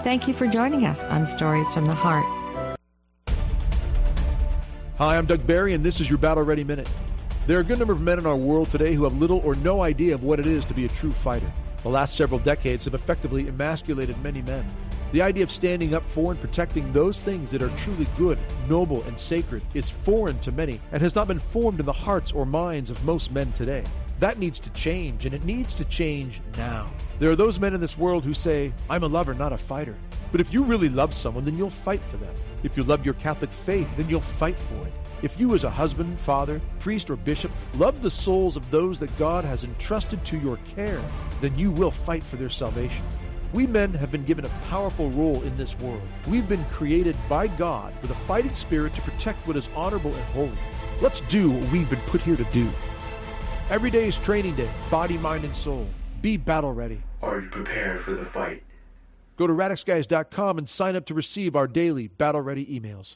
Thank you for joining us on Stories from the Heart. Hi, I'm Doug Barry, and this is your Battle Ready Minute. There are a good number of men in our world today who have little or no idea of what it is to be a true fighter. The last several decades have effectively emasculated many men. The idea of standing up for and protecting those things that are truly good, noble, and sacred is foreign to many and has not been formed in the hearts or minds of most men today. That needs to change, and it needs to change now. There are those men in this world who say, I'm a lover, not a fighter. But if you really love someone, then you'll fight for them. If you love your Catholic faith, then you'll fight for it. If you as a husband, father, priest, or bishop love the souls of those that God has entrusted to your care, then you will fight for their salvation. We men have been given a powerful role in this world. We've been created by God with a fighting spirit to protect what is honorable and holy. Let's do what we've been put here to do. Every day is training day, body, mind, and soul. Be battle ready. Are you prepared for the fight? Go to radixguys.com and sign up to receive our daily battle ready emails.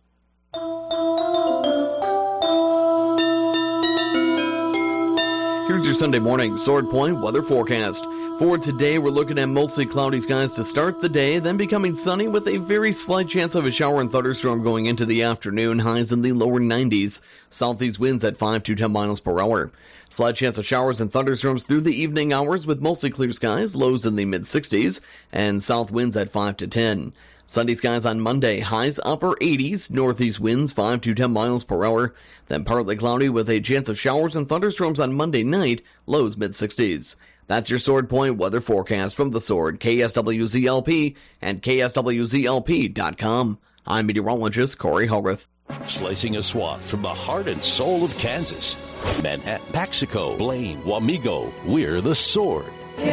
Here's your Sunday morning Sword Point weather forecast. For today, we're looking at mostly cloudy skies to start the day, then becoming sunny with a very slight chance of a shower and thunderstorm going into the afternoon, highs in the lower 90s. Southeast winds at 5 to 10 miles per hour. Slight chance of showers and thunderstorms through the evening hours with mostly clear skies, lows in the mid-60s, and south winds at 5 to 10. Sunny skies on Monday, highs upper 80s, northeast winds 5 to 10 miles per hour, then partly cloudy with a chance of showers and thunderstorms on Monday night, lows mid-60s. That's your Sword Point weather forecast from The Sword, KSWZLP, and KSWZLP.com. I'm meteorologist Corey Hogarth. Slicing a swath from the heart and soul of Kansas. Manhattan, Paxico, Blaine, Wamego, we're The Sword.